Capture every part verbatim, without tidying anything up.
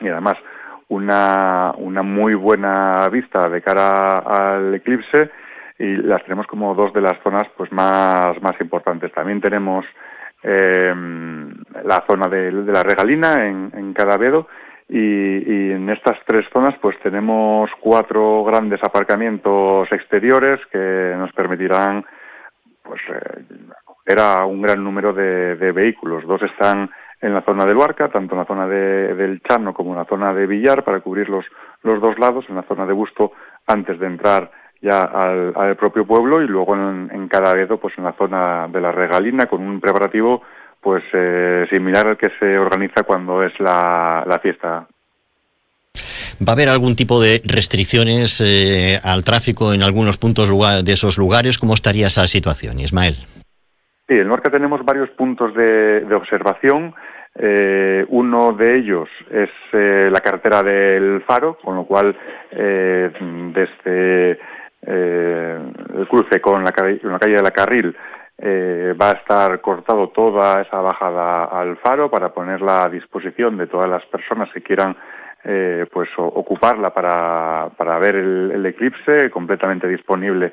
y además una, una muy buena vista de cara al eclipse, y las tenemos como dos de las zonas pues más, más importantes. También tenemos eh, la zona de, de la Regalina en, en Cadavedo, y, y en estas tres zonas pues tenemos cuatro grandes aparcamientos exteriores que nos permitirán pues eh, era un gran número de, de vehículos. Dos están en la zona de Luarca, tanto en la zona de, del Chano como en la zona de Villar, para cubrir los, los dos lados, en la zona de Busto antes de entrar ya al, al propio pueblo, y luego en, en Cadavedo, pues en la zona de la Regalina, con un preparativo pues eh, similar al que se organiza cuando es la, la fiesta. ¿Va a haber algún tipo de restricciones eh, al tráfico en algunos puntos de esos lugares? ¿Cómo estaría esa situación, Ismael? Sí, en Luarca tenemos varios puntos de, de observación. Eh, uno de ellos es eh, la carretera del Faro, con lo cual eh, desde eh, el cruce con la, con la calle de la Carril eh, va a estar cortado toda esa bajada al Faro para ponerla a disposición de todas las personas que quieran eh, pues o, ocuparla para, para ver el, el eclipse, completamente disponible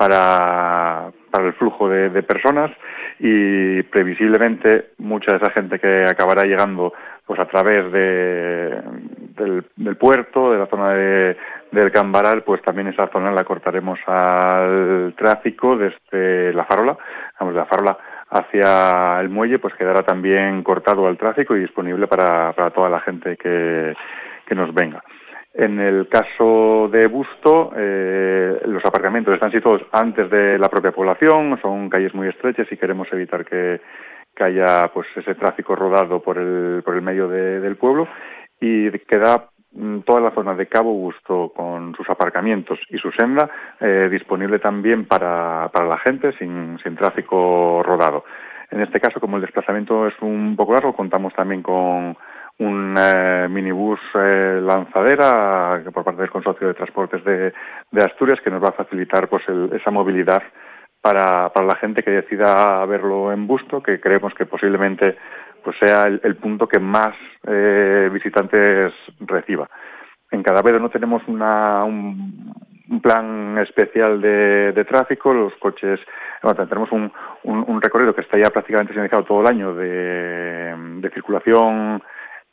para, para el flujo de, de personas, y previsiblemente mucha de esa gente que acabará llegando pues a través de, del, del puerto, de la zona de, del Cambaral, pues también esa zona la cortaremos al tráfico desde la Farola, vamos, de la Farola hacia el muelle, pues quedará también cortado al tráfico y disponible para, para toda la gente que, que nos venga. En el caso de Busto, eh, los aparcamientos están situados antes de la propia población, son calles muy estrechas y queremos evitar que, que haya pues ese tráfico rodado por el, por el medio de, del pueblo, y queda toda la zona de Cabo Busto con sus aparcamientos y su senda eh, disponible también para, para la gente sin, sin tráfico rodado. En este caso, como el desplazamiento es un poco largo, contamos también con un eh, minibús eh, lanzadera por parte del Consorcio de Transportes de, de Asturias, que nos va a facilitar pues el, esa movilidad para, para la gente que decida verlo en Busto, que creemos que posiblemente pues sea el, el punto que más eh, visitantes reciba. En Cadavedo no tenemos una, un, un plan especial de, de tráfico, los coches, bueno, tenemos un, un, un recorrido que está ya prácticamente señalizado todo el año de, de circulación,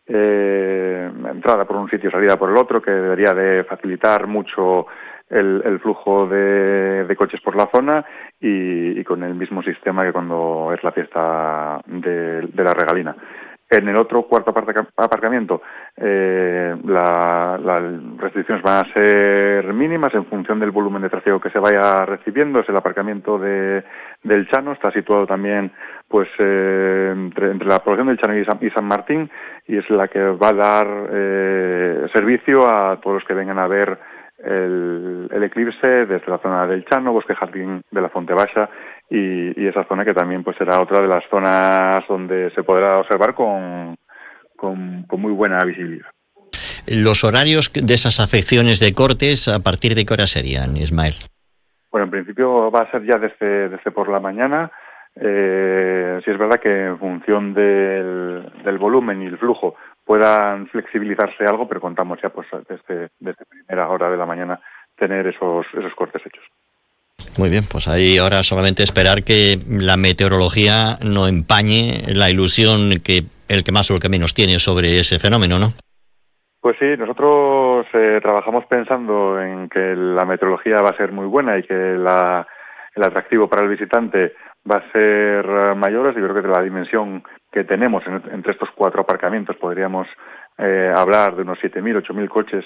eh, entrada por un sitio, salida por el otro, que debería de facilitar mucho el, el flujo de, de coches por la zona, y, y con el mismo sistema que cuando es la fiesta de, de la Regalina. En el otro cuarto aparcamiento eh, la, las restricciones van a ser mínimas en función del volumen de tráfico que se vaya recibiendo. Es el aparcamiento de, del Chano, está situado también pues eh, entre, entre la población del Chano y San, y San Martín, y es la que va a dar eh, servicio a todos los que vengan a ver el, el eclipse desde la zona del Chano, Bosque Jardín de la Fontebasa, y, y esa zona que también pues será otra de las zonas donde se podrá observar con, con, con muy buena visibilidad. Los horarios de esas afecciones de cortes, ¿a partir de qué hora serían, Ismael? Bueno, en principio va a ser ya desde, desde por la mañana. Eh, sí es verdad que en función del, del volumen y el flujo puedan flexibilizarse algo, pero contamos ya pues desde, desde primera hora de la mañana tener esos, esos cortes hechos. Muy bien, pues ahí ahora solamente esperar que la meteorología no empañe la ilusión que el que más o el que menos tiene sobre ese fenómeno, ¿no? Pues sí, nosotros eh, trabajamos pensando en que la meteorología va a ser muy buena y que la, el atractivo para el visitante va a ser mayor. Yo creo que de la dimensión que tenemos en, entre estos cuatro aparcamientos podríamos eh, hablar de unos siete mil, ocho mil coches,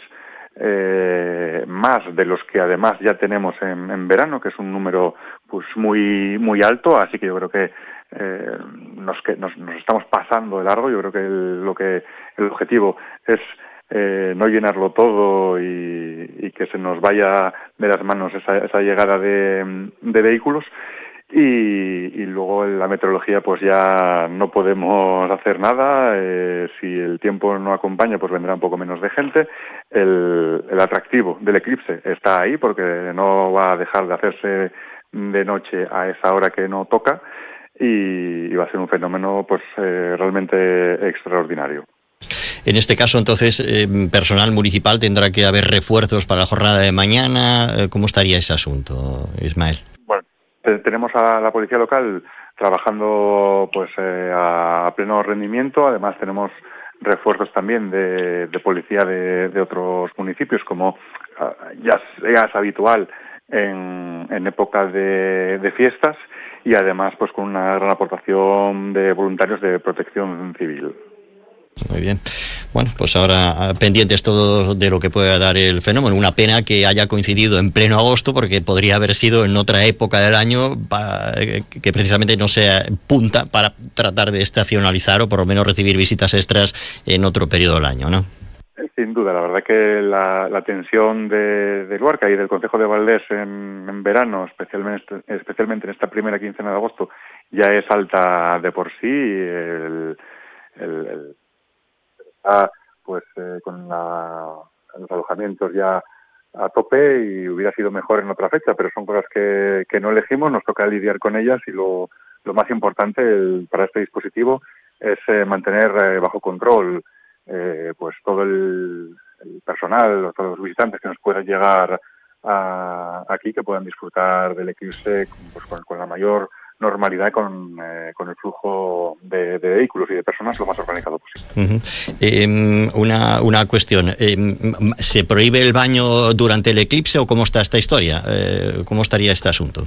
eh, más de los que además ya tenemos en, en verano, que es un número pues muy muy alto. Así que yo creo que eh, nos, que nos, nos estamos pasando de largo. Yo creo que el, lo que el objetivo es Eh, no llenarlo todo y, y que se nos vaya de las manos esa, esa llegada de, de vehículos, y, y luego en la meteorología pues ya no podemos hacer nada. Eh, si el tiempo no acompaña pues vendrá un poco menos de gente. El, el atractivo del eclipse está ahí porque no va a dejar de hacerse de noche a esa hora que no toca, y, y va a ser un fenómeno pues eh, realmente extraordinario. En este caso, entonces, eh, personal municipal tendrá que haber refuerzos para la jornada de mañana. ¿Cómo estaría ese asunto, Ismael? Bueno, te, tenemos a la policía local trabajando pues eh, a pleno rendimiento. Además, tenemos refuerzos también de, de policía de, de otros municipios, como uh, ya, ya es habitual en, en épocas de, de fiestas, y además pues con una gran aportación de voluntarios de protección civil. Muy bien. Bueno, pues ahora pendientes todos de lo que pueda dar el fenómeno. Una pena que haya coincidido en pleno agosto, porque podría haber sido en otra época del año que precisamente no sea punta para tratar de estacionalizar o por lo menos recibir visitas extras en otro periodo del año, ¿no? Sin duda, la verdad que la, la tensión de, de Luarca y del Concejo de Valdés en, en verano, especialmente, especialmente en esta primera quincena de agosto, ya es alta de por sí. El, el, el está pues eh, con la, los alojamientos ya a tope, y hubiera sido mejor en otra fecha, pero son cosas que, que no elegimos, nos toca lidiar con ellas, y lo, lo más importante el, para este dispositivo es eh, mantener eh, bajo control eh, pues todo el, el personal, todos los visitantes que nos puedan llegar a, aquí, que puedan disfrutar del eclipse pues, con, con la mayor normalidad, con, eh, con el flujo de, de vehículos y de personas lo más organizado posible. Uh-huh. Eh, una, una cuestión, eh, ¿se prohíbe el baño durante el eclipse o cómo está esta historia? Eh, ¿Cómo estaría este asunto?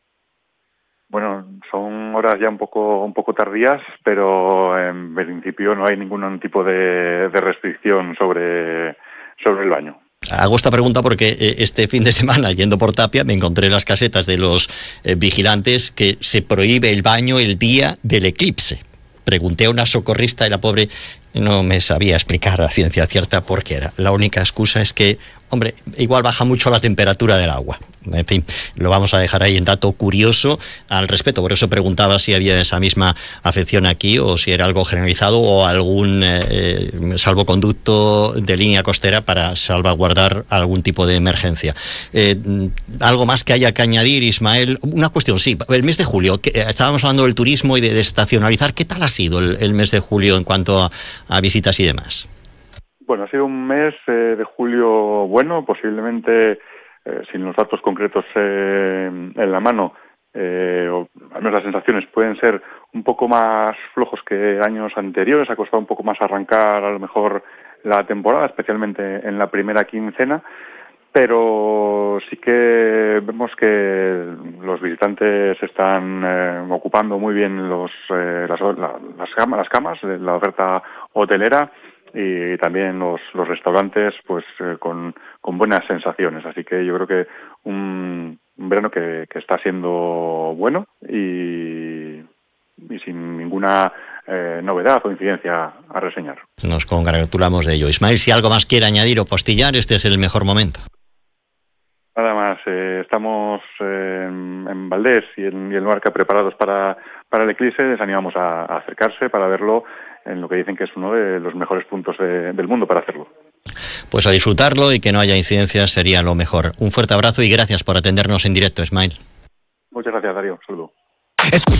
Bueno, son horas ya un poco un poco tardías, pero en principio no hay ningún tipo de, de restricción sobre, sobre el baño. Hago esta pregunta porque este fin de semana, yendo por Tapia, me encontré en las casetas de los eh, vigilantes que se prohíbe el baño el día del eclipse. Pregunté a una socorrista y la pobre no me sabía explicar a ciencia cierta por qué era. La única excusa es que, hombre, igual baja mucho la temperatura del agua. En fin, lo vamos a dejar ahí en dato curioso al respecto. Por eso preguntaba si había esa misma afección aquí o si era algo generalizado o algún eh, salvoconducto de línea costera para salvaguardar algún tipo de emergencia. Eh, ¿Algo más que haya que añadir, Ismael? Una cuestión, sí, el mes de julio, que, eh, estábamos hablando del turismo y de desestacionalizar. ¿Qué tal ha sido el, el mes de julio en cuanto a, a visitas y demás? Bueno, ha sido un mes eh, de julio bueno, posiblemente... Eh, sin los datos concretos eh, en la mano, eh, o al menos las sensaciones pueden ser un poco más flojos que años anteriores. Ha costado un poco más arrancar a lo mejor la temporada, especialmente en la primera quincena, pero sí que vemos que los visitantes están eh, ocupando muy bien los, eh, las, la, las, camas, las camas de la oferta hotelera, y también los, los restaurantes pues eh, con, con buenas sensaciones. Así que yo creo que un, un verano que, que está siendo bueno y, y sin ninguna eh, novedad o incidencia a reseñar. Nos congratulamos de ello. Ismael, si algo más quiere añadir o postillar, este es el mejor momento. Nada más, eh, estamos eh, en, en Valdés y en, y en Luarca preparados para, para el eclipse. Les animamos a, a acercarse para verlo en lo que dicen que es uno de los mejores puntos de, del mundo para hacerlo. Pues a disfrutarlo y que no haya incidencias sería lo mejor. Un fuerte abrazo y gracias por atendernos en directo, Ismael. Muchas gracias, Darío. Un saludo.